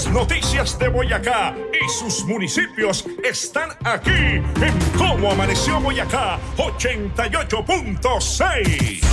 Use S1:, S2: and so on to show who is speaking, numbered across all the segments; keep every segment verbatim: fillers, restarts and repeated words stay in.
S1: Noticias de Boyacá y sus municipios están aquí en Cómo Amaneció Boyacá ochenta y ocho punto seis.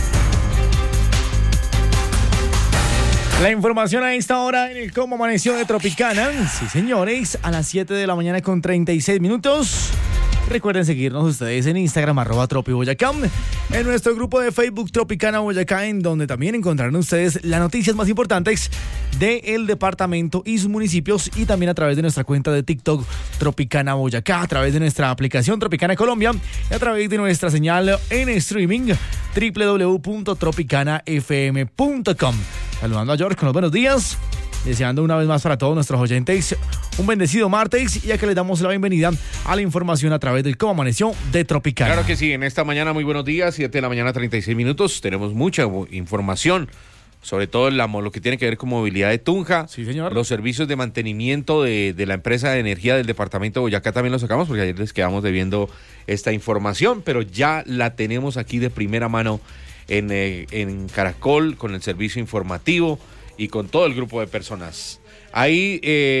S2: La información a esta hora en el Cómo Amaneció de Tropicana. Sí, señores, a las siete de la mañana con treinta y seis minutos. Recuerden seguirnos ustedes en Instagram, arroba Tropi Boyacá, en nuestro grupo de Facebook Tropicana Boyacá, en donde también encontrarán ustedes las noticias más importantes del departamento y sus municipios, y también a través de nuestra cuenta de TikTok Tropicana Boyacá, a través de nuestra aplicación Tropicana Colombia y a través de nuestra señal en streaming doble u doble u doble u punto tropicana f m punto com. Saludando a George con los buenos días, deseando una vez más para todos nuestros oyentes un bendecido martes, y ya que les damos la bienvenida a la información a través del Cómo Amaneció de Tropicana.
S3: Claro que sí, en esta mañana muy buenos días, siete de la mañana treinta y seis minutos, tenemos mucha información, sobre todo la, lo que tiene que ver con movilidad de Tunja.
S2: Sí, señor.
S3: Los servicios de mantenimiento de, de la empresa de energía del departamento de Boyacá también los sacamos, porque ayer les quedamos debiendo esta información, pero ya la tenemos aquí de primera mano en, eh, en Caracol, con el servicio informativo y con todo el grupo de personas. Ahí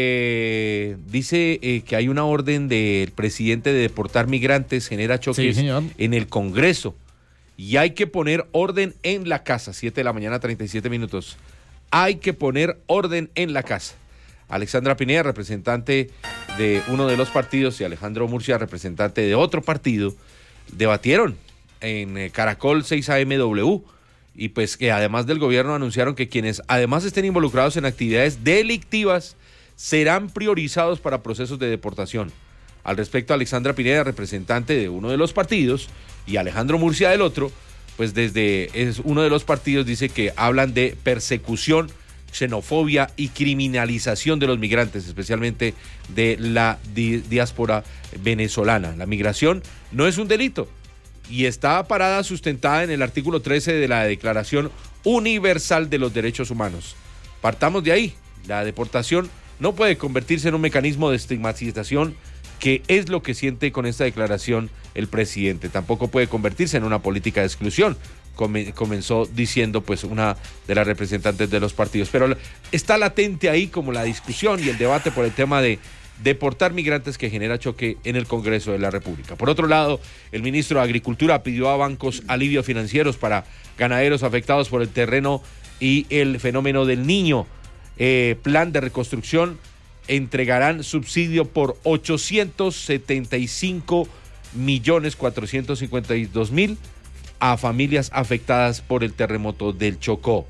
S3: eh, dice eh, que hay una orden del presidente de deportar migrantes, genera choques
S2: sí,
S3: en el Congreso. Y hay que poner orden en la casa. siete de la mañana, treinta y siete minutos. Hay que poner orden en la casa. Alexandra Pineda, representante de uno de los partidos, y Alejandro Murcia, representante de otro partido, debatieron en eh, Caracol seis A M W. Y pues que además del gobierno anunciaron que quienes además estén involucrados en actividades delictivas serán priorizados para procesos de deportación. Al respecto, Alexandra Pineda, representante de uno de los partidos, y Alejandro Murcia del otro, pues desde es uno de los partidos dice que hablan de persecución, xenofobia y criminalización de los migrantes, especialmente de la di- diáspora venezolana. La migración no es un delito y está parada sustentada en el artículo trece de la Declaración Universal de los Derechos Humanos. Partamos de ahí. La deportación no puede convertirse en un mecanismo de estigmatización, que es lo que siente con esta declaración el presidente. Tampoco puede convertirse en una política de exclusión, Come, comenzó diciendo pues una de las representantes de los partidos. Pero está latente ahí como la discusión y el debate por el tema de deportar migrantes, que genera choque en el Congreso de la República. Por otro lado, el ministro de Agricultura pidió a bancos alivios financieros para ganaderos afectados por el terreno y el fenómeno del Niño. Eh, plan de reconstrucción, entregarán subsidio por ochocientos setenta y cinco millones cuatrocientos cincuenta y dos mil a familias afectadas por el terremoto del Chocó.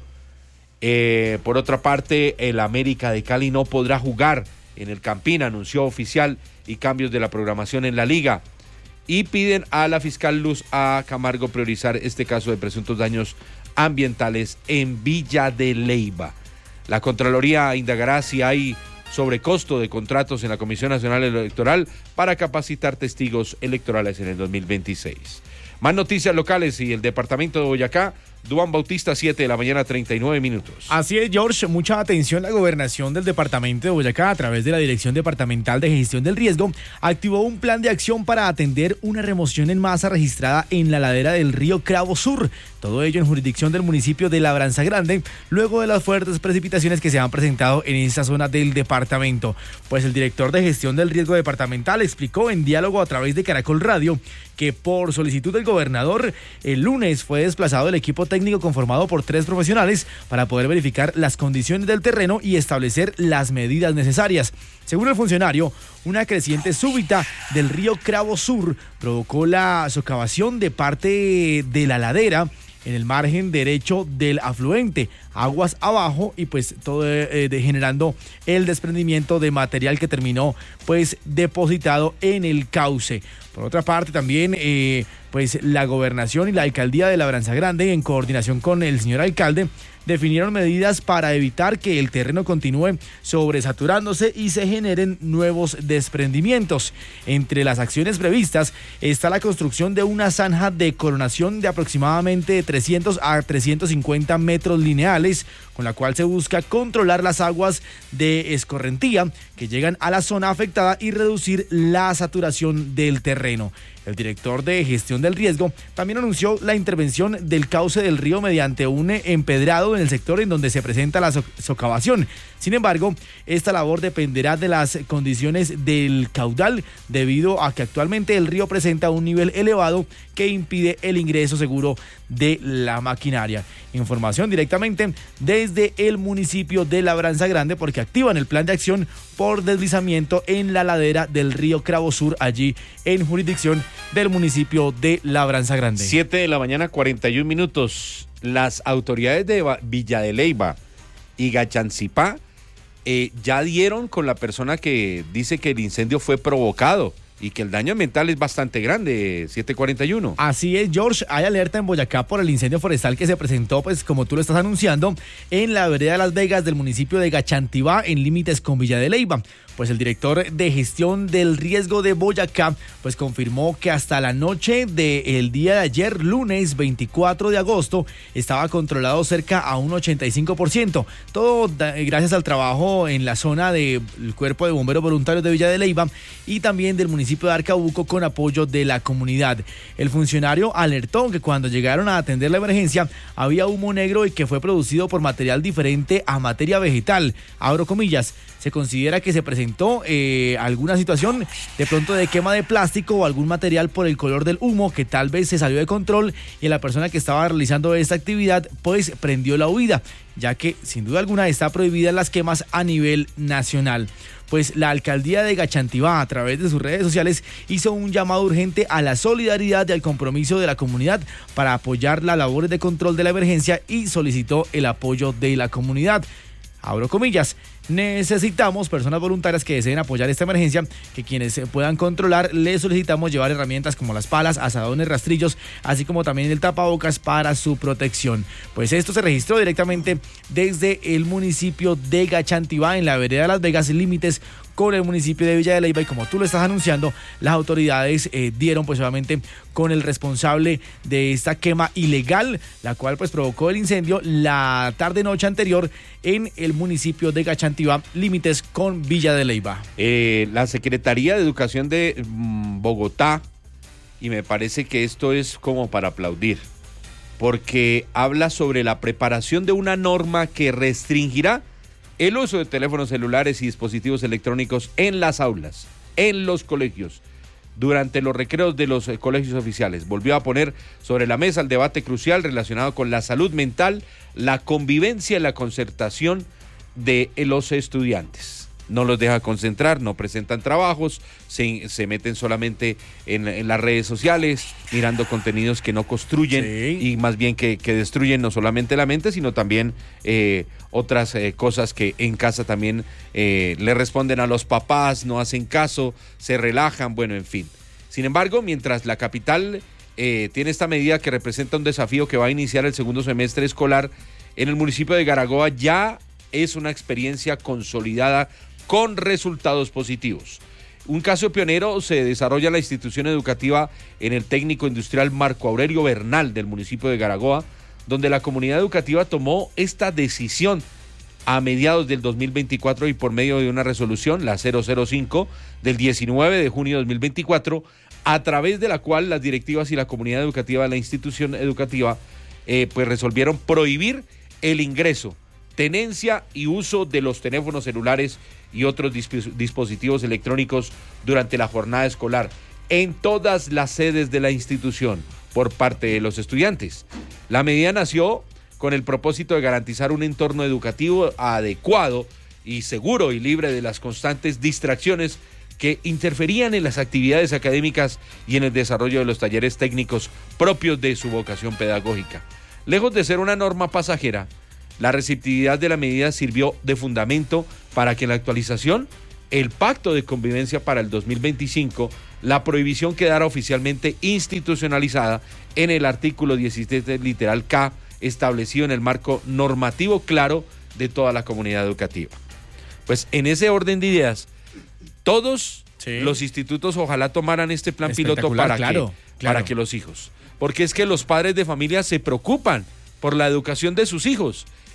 S3: Eh, por otra parte, el América de Cali no podrá jugar en el Campín, anunció oficial, y cambios de la programación en la liga. Y piden a la fiscal Luz A. Camargo priorizar este caso de presuntos daños ambientales en Villa de Leyva. La Contraloría indagará si hay sobrecosto de contratos en la Comisión Nacional Electoral para capacitar testigos electorales en el dos mil veintiséis. Más noticias locales y el departamento de Boyacá. Duan Bautista, siete de la mañana, treinta y nueve minutos.
S2: Así es, George, mucha atención. La gobernación del departamento de Boyacá, a través de la Dirección Departamental de Gestión del Riesgo, activó un plan de acción para atender una remoción en masa registrada en la ladera del río Cravo Sur. Todo ello en jurisdicción del municipio de Labranza Grande, luego de las fuertes precipitaciones que se han presentado en esta zona del departamento. Pues el director de Gestión del Riesgo Departamental explicó en diálogo a través de Caracol Radio que por solicitud del gobernador, el lunes fue desplazado el equipo técnico conformado por tres profesionales para poder verificar las condiciones del terreno y establecer las medidas necesarias. Según el funcionario, una creciente súbita del río Cravo Sur provocó la socavación de parte de la ladera en el margen derecho del afluente, aguas abajo, y pues todo eh, de, generando el desprendimiento de material que terminó pues depositado en el cauce. Por otra parte, también eh, pues la gobernación y la alcaldía de Labranza Grande, en coordinación con el señor alcalde, definieron medidas para evitar que el terreno continúe sobresaturándose y se generen nuevos desprendimientos. Entre las acciones previstas está la construcción de una zanja de coronación de aproximadamente trescientos a trescientos cincuenta metros lineales, con con la cual se busca controlar las aguas de escorrentía que llegan a la zona afectada y reducir la saturación del terreno. El director de gestión del riesgo también anunció la intervención del cauce del río mediante un empedrado en el sector en donde se presenta la so- socavación. Sin embargo, esta labor dependerá de las condiciones del caudal, debido a que actualmente el río presenta un nivel elevado que impide el ingreso seguro de la maquinaria. Información directamente desde el municipio de Labranza Grande, porque activan el plan de acción por deslizamiento en la ladera del río Cravo Sur, allí en jurisdicción del municipio de Labranza Grande.
S3: siete de la mañana, cuarenta y un minutos. Las autoridades de Villa de Leyva y Gachancipá eh, ya dieron con la persona que dice que el incendio fue provocado y que el daño ambiental es bastante grande, siete cuarenta y uno.
S2: Así es, George, hay alerta en Boyacá por el incendio forestal que se presentó, pues como tú lo estás anunciando, en la vereda de Las Vegas del municipio de Gachantibá, en límites con Villa de Leyva. Pues el director de gestión del riesgo de Boyacá, pues confirmó que hasta la noche del día de ayer, lunes veinticuatro de agosto, estaba controlado cerca a un ochenta y cinco por ciento. Todo da, gracias al trabajo en la zona del Cuerpo de Bomberos Voluntarios de Villa de Leyva y también del municipio de Arcabuco con apoyo de la comunidad. El funcionario alertó que cuando llegaron a atender la emergencia había humo negro y que fue producido por material diferente a materia vegetal. Abro comillas, se considera que se presentó eh, alguna situación de pronto de quema de plástico o algún material por el color del humo que tal vez se salió de control y la persona que estaba realizando esta actividad pues prendió la huida, ya que sin duda alguna está prohibida las quemas a nivel nacional. Pues la alcaldía de Gachantibá, a través de sus redes sociales, hizo un llamado urgente a la solidaridad y al compromiso de la comunidad para apoyar las labores de control de la emergencia y solicitó el apoyo de la comunidad. Abro comillas, necesitamos personas voluntarias que deseen apoyar esta emergencia, que quienes puedan controlar, les solicitamos llevar herramientas como las palas, azadones, rastrillos, así como también el tapabocas para su protección. Pues esto se registró directamente desde el municipio de Gachantibá, en la vereda de Las Vegas, límites con el municipio de Villa de Leyva, y como tú lo estás anunciando, las autoridades eh, dieron pues obviamente con el responsable de esta quema ilegal, la cual pues provocó el incendio la tarde-noche anterior en el municipio de Gachantibá, límites con Villa de Leyva.
S3: Eh, la Secretaría de Educación de mm, Bogotá, y me parece que esto es como para aplaudir, porque habla sobre la preparación de una norma que restringirá el uso de teléfonos celulares y dispositivos electrónicos en las aulas, en los colegios, durante los recreos de los eh, colegios oficiales. Volvió a poner sobre la mesa el debate crucial relacionado con la salud mental, la convivencia y la concertación de eh, los estudiantes. No los deja concentrar, no presentan trabajos, se, se meten solamente en, en las redes sociales, mirando contenidos que no construyen
S2: Sí.
S3: y más bien que, que destruyen no solamente la mente, sino también eh, otras eh, cosas que en casa también eh, le responden a los papás, no hacen caso, se relajan, bueno, en fin. Sin embargo, mientras la capital eh, tiene esta medida que representa un desafío que va a iniciar el segundo semestre escolar, en el municipio de Garagoa ya es una experiencia consolidada con resultados positivos. Un caso pionero se desarrolla en la institución educativa en el técnico industrial Marco Aurelio Bernal del municipio de Garagoa, donde la comunidad educativa tomó esta decisión a mediados del dos mil veinticuatro y por medio de una resolución, la cero cero cinco del diecinueve de junio de dos mil veinticuatro, a través de la cual las directivas y la comunidad educativa de la institución educativa eh, pues resolvieron prohibir el ingreso, tenencia y uso de los teléfonos celulares y otros disp- dispositivos electrónicos durante la jornada escolar en todas las sedes de la institución por parte de los estudiantes. La medida nació con el propósito de garantizar un entorno educativo adecuado y seguro y libre de las constantes distracciones que interferían en las actividades académicas y en el desarrollo de los talleres técnicos propios de su vocación pedagógica. Lejos de ser una norma pasajera, la receptividad de la medida sirvió de fundamento para que en la actualización, el pacto de convivencia para el dos mil veinticinco, la prohibición quedara oficialmente institucionalizada en el artículo diecisiete literal K, establecido en el marco normativo claro de toda la comunidad educativa. Pues en ese orden de ideas, todos sí. los institutos ojalá tomaran este plan piloto para,
S2: claro,
S3: que,
S2: claro.
S3: para que los hijos, porque es que los padres de familia se preocupan por la educación de sus hijos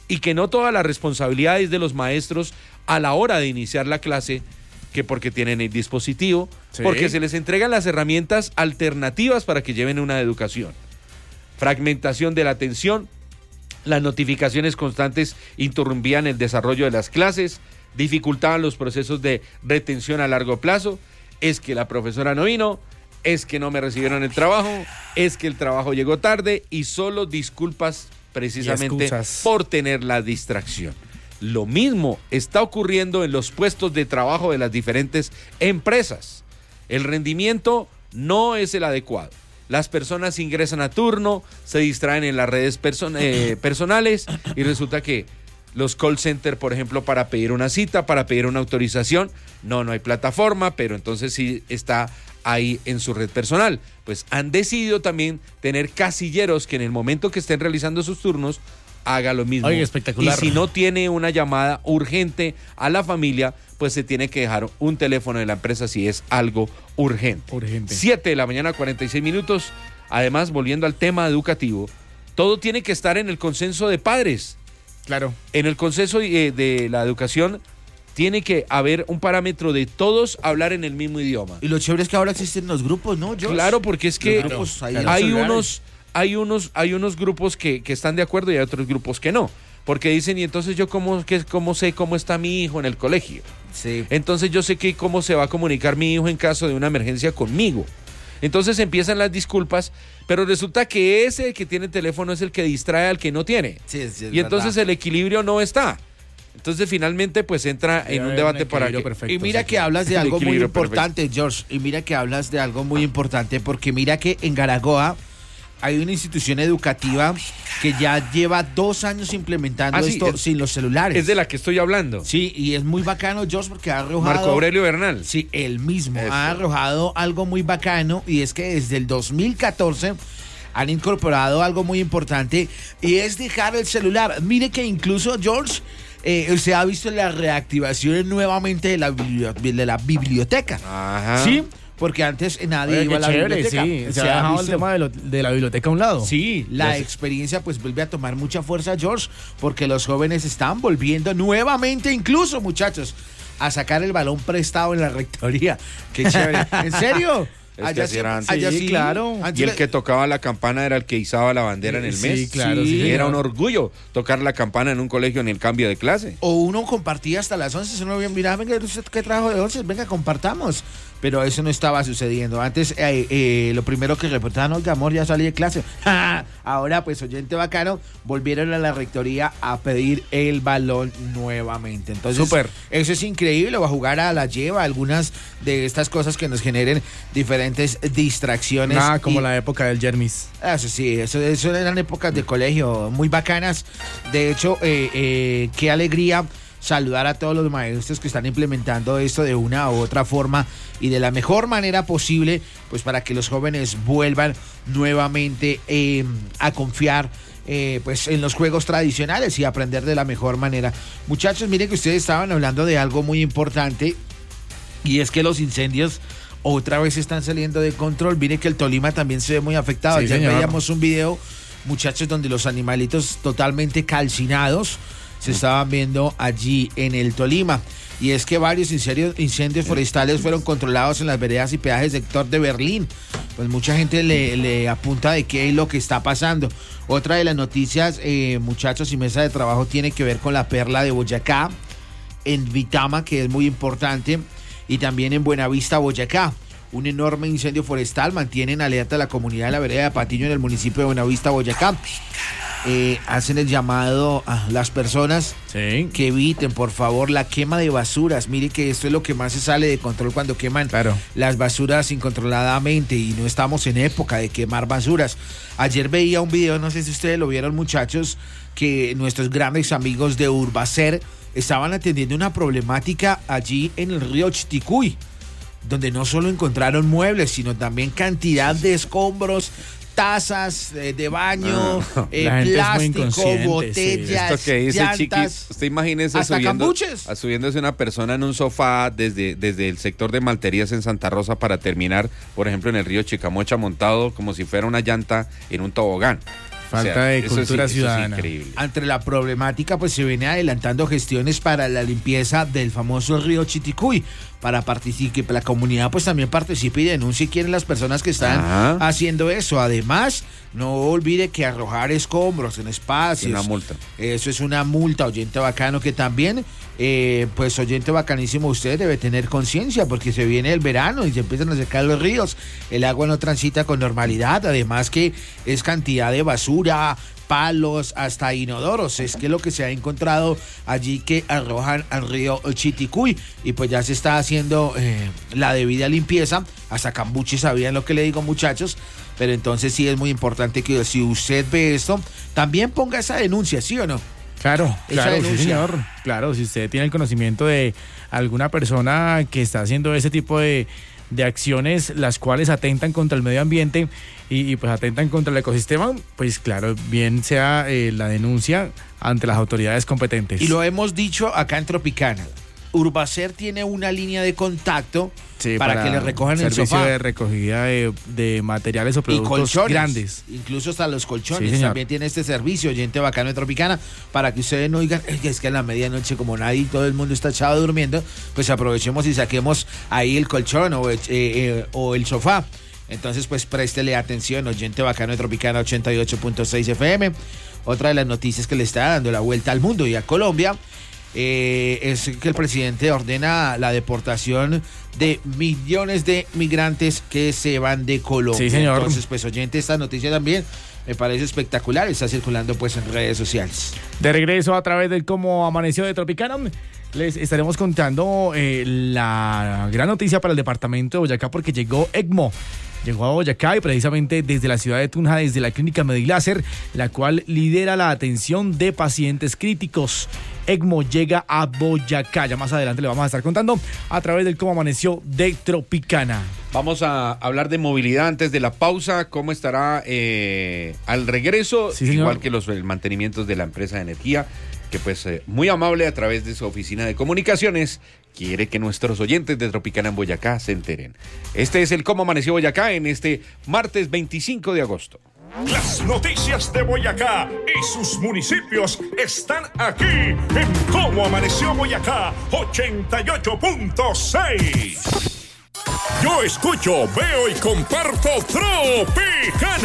S3: y que no toda la responsabilidad es de los maestros a la hora de iniciar la clase, que porque tienen el dispositivo, sí. porque se les entregan las herramientas alternativas para que lleven una educación. Fragmentación de la atención, las notificaciones constantes interrumpían el desarrollo de las clases, dificultaban los procesos de retención a largo plazo, es que la profesora no vino, es que no me recibieron el trabajo, es que el trabajo llegó tarde y solo disculpas precisamente por tener la distracción. Lo mismo está ocurriendo en los puestos de trabajo de las diferentes empresas. El rendimiento no es el adecuado. Las personas ingresan a turno, se distraen en las redes person- eh, personales y resulta que los call centers, por ejemplo, para pedir una cita, para pedir una autorización, no, no hay plataforma, pero entonces sí está ahí en su red personal. Pues han decidido también tener casilleros que en el momento que estén realizando sus turnos haga lo mismo.
S2: Oye, espectacular.
S3: Y si no tiene una llamada urgente a la familia, pues se tiene que dejar un teléfono de la empresa si es algo urgente.
S2: Urgente.
S3: siete de la mañana, cuarenta y seis minutos. Además, volviendo al tema educativo, todo tiene que estar en el consenso de padres.
S2: Claro.
S3: En el consenso eh, de la educación tiene que haber un parámetro de todos hablar en el mismo idioma.
S4: Y lo chévere es que ahora existen los grupos, ¿no, George?
S3: Claro, porque es que
S4: Los grupos, ahí
S3: hay,
S4: los
S3: hay
S4: celulares.
S3: unos, hay unos, hay unos grupos que, que están de acuerdo y hay otros grupos que no. Porque dicen, y entonces yo cómo, qué, cómo sé cómo está mi hijo en el colegio.
S4: Sí.
S3: Entonces yo sé que cómo se va a comunicar mi hijo en caso de una emergencia conmigo. Entonces empiezan las disculpas, pero resulta que ese que tiene teléfono es el que distrae al que no tiene.
S4: Sí, sí, es
S3: y entonces
S4: verdad.
S3: el equilibrio no está. Entonces finalmente pues entra
S2: Debe
S3: en un
S2: haber
S3: debate
S2: un
S3: para que...
S2: equilibrio perfecto,
S4: Y mira
S2: sí,
S4: que
S2: claro.
S4: hablas de
S3: El
S4: algo muy
S3: equilibrio
S4: importante, George. Y mira que hablas de algo muy importante porque mira que en Garagoa hay una institución educativa que ya lleva dos años implementando
S3: Ah, sí,
S4: esto
S3: es-
S4: sin los celulares.
S3: Es de la que estoy hablando.
S4: Sí, y es muy bacano, George, porque ha arrojado...
S3: Marco Aurelio Bernal.
S4: Sí, él mismo
S3: Eso.
S4: ha arrojado algo muy bacano y es que desde el dos mil catorce han incorporado algo muy importante y es dejar el celular. Mire que incluso, George, eh, se ha visto la reactivación nuevamente de la, biblio- de la biblioteca.
S3: Ajá.
S4: Sí, porque antes nadie
S2: Oye,
S4: iba a
S2: qué
S4: la
S2: chévere,
S4: biblioteca.
S2: sí. Se,
S4: Se
S2: ha
S4: ha
S2: dejado el
S4: visto-
S2: tema de, lo- de la biblioteca a un lado.
S4: Sí, la
S3: Ya sé.
S4: experiencia pues vuelve a tomar mucha fuerza, George, porque los jóvenes están volviendo nuevamente, incluso, muchachos, a sacar el balón prestado en la rectoría. Qué chévere. ¿En serio?
S3: Es que así era antes.
S4: allá
S2: Sí,
S4: sí,
S2: claro.
S4: antes
S3: Y el
S4: le-
S3: que tocaba la campana era el que izaba la bandera en el
S2: Sí,
S3: mes.
S2: claro, sí,
S3: Y
S2: señor.
S3: era un orgullo tocar la campana en un colegio en el cambio de clase.
S4: O uno compartía hasta las once, uno bien, mira, venga, ¿usted qué trajo de once? Venga, compartamos. Pero eso no estaba sucediendo. Antes, eh, eh, lo primero que reportaban, oiga, amor, ya salí de clase. Ahora, pues, oyente bacano, volvieron a la rectoría a pedir el balón nuevamente. Entonces,
S2: Súper.
S4: eso es increíble, va a jugar a la lleva, algunas de estas cosas que nos generen diferentes distracciones.
S2: Nada como
S4: y-
S2: la época del Jermis.
S4: Eso sí, eso, eso eran épocas de colegio muy bacanas. De hecho, eh, eh, qué alegría saludar a todos los maestros que están implementando esto de una u otra forma y de la mejor manera posible, pues para que los jóvenes vuelvan nuevamente eh, a confiar eh, pues en los juegos tradicionales y aprender de la mejor manera. Muchachos, miren que ustedes estaban hablando de algo muy importante y es que los incendios otra vez están saliendo de control. Miren que el Tolima también se ve muy afectado.
S2: Sí,
S4: Ayer
S2: señor.
S4: veíamos un video, muchachos, donde los animalitos totalmente calcinados se estaban viendo allí en el Tolima. Y es que varios incendios, incendios forestales fueron controlados en las veredas y peajes del sector de Berlín. Pues mucha gente le, le apunta de qué es lo que está pasando. Otra de las noticias, eh, muchachos, y mesa de trabajo tiene que ver con la perla de Boyacá, en Vitama, que es muy importante, y también en Buenavista, Boyacá. Un enorme incendio forestal mantiene en alerta a la comunidad de la vereda de Patiño en el municipio de Buenavista, Boyacá. Eh, hacen el llamado a las personas
S2: Sí.
S4: que eviten, por favor, la quema de basuras. Mire que esto es lo que más se sale de control cuando queman
S2: Claro.
S4: las basuras incontroladamente y no estamos en época de quemar basuras. Ayer veía un video, no sé si ustedes lo vieron, muchachos, que nuestros grandes amigos de Urbacer estaban atendiendo una problemática allí en el río Chiticuy, donde no solo encontraron muebles, sino también cantidad de escombros, tazas eh, de baño,
S3: Ah,
S4: eh,
S2: la gente es muy
S4: plástico,
S2: inconsciente, sí.
S4: botellas,
S3: Esto que dice
S4: llantas.
S3: Chiquis, usted imagínese
S4: hasta
S3: subiendo,
S4: cambuches.
S3: a- subiéndose una persona en un sofá desde, desde el sector de Malterías en Santa Rosa para terminar, por ejemplo, en el río Chicamocha montado como si fuera una llanta en un tobogán.
S2: Falta
S3: O sea,
S2: de
S3: eso sí-
S2: cultura
S3: eso sí
S2: ciudadana.
S3: increíble.
S4: Ante la problemática, pues se viene adelantando gestiones para la limpieza del famoso río Chiticuy, para participar, que la comunidad pues también participe y denuncie quiénes las personas que están
S3: Ah.
S4: haciendo eso. Además, no olvide que arrojar escombros en espacios,
S3: Una multa.
S4: eso es una multa, oyente bacano, que también, eh, pues oyente bacanísimo, usted debe tener conciencia porque se viene el verano y se empiezan a secar los ríos, el agua no transita con normalidad, además que es cantidad de basura, palos, hasta inodoros, es que lo que se ha encontrado allí que arrojan al río Chiticuy, y pues ya se está haciendo eh, la debida limpieza. Hasta Cambuche sabían lo que le digo, muchachos, pero entonces sí es muy importante que si usted ve esto, también ponga esa denuncia, ¿sí o no?
S2: Claro,
S4: Esa
S2: claro, sí,
S4: denuncia.
S2: señor. Claro, si usted tiene el conocimiento de alguna persona que está haciendo ese tipo de, de acciones, las cuales atentan contra el medio ambiente y, y, pues atentan contra el ecosistema, pues claro, bien sea eh, la denuncia ante las autoridades competentes.
S4: Y lo hemos dicho acá en Tropicana. Urbacer tiene una línea de contacto
S2: Sí,
S4: para, que le recojan el
S2: servicio
S4: sofá.
S2: de recogida de, de materiales o
S4: Y
S2: productos
S4: colchones,
S2: grandes.
S4: incluso hasta los colchones,
S2: Sí, señor.
S4: también tiene este servicio, oyente bacano de Tropicana, para que ustedes no digan, "Ay, es que a la medianoche como nadie, todo el mundo está echado durmiendo, pues aprovechemos y saquemos ahí el colchón o, eh, eh, o el sofá". Entonces pues préstele atención, oyente bacano de Tropicana ochenta y ocho punto seis F M. Otra de las noticias que le está dando la vuelta al mundo y a Colombia, eh, es que el presidente ordena la deportación de millones de migrantes que se van de Colombia.
S2: Sí, señor.
S4: Entonces, pues oyente, esta noticia también me parece espectacular, está circulando pues en redes sociales.
S2: De regreso a través del Cómo Amaneció de Tropicana, les estaremos contando eh, la gran noticia para el departamento de Boyacá, porque llegó ECMO. Llegó a Boyacá y precisamente desde la ciudad de Tunja, desde la clínica Mediláser, la cual lidera la atención de pacientes críticos. ECMO llega a Boyacá. Ya más adelante le vamos a estar contando a través del Cómo Amaneció de Tropicana.
S3: Vamos a hablar de movilidad antes de la pausa. ¿Cómo estará eh, al regreso?
S2: Sí, señor.
S3: Igual que los el mantenimientos de la empresa de energía, que pues eh, muy amable a través de su oficina de comunicaciones quiere que nuestros oyentes de Tropicana en Boyacá se enteren. Este es el Cómo Amaneció Boyacá en este martes veinticinco de agosto.
S1: Las noticias de Boyacá y sus municipios están aquí en Cómo Amaneció Boyacá ochenta y ocho punto seis. Yo escucho, veo y comparto Tropicana.